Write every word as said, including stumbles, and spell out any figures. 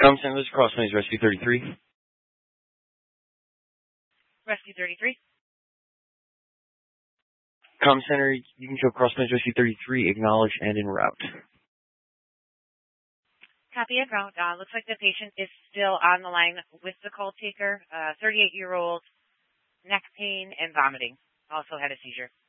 Com Center, this is Cross Plains Rescue thirty-three. Rescue thirty-three. Com Center, you can show Cross Plains Rescue thirty-three, acknowledged and en route. Copy en route. Uh, looks like the patient is still on the line with the call taker. Uh, thirty-eight-year-old, neck pain and vomiting. Also had a seizure.